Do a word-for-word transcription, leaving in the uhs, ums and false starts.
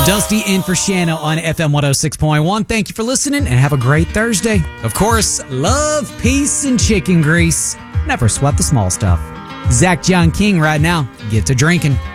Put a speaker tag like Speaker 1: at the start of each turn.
Speaker 1: Dusty in for Shanna on F M one oh six point one. Thank you for listening and have a great Thursday. Of course, love, peace, and chicken grease. Never sweat the small stuff. Zach John King right now. Get to drinking.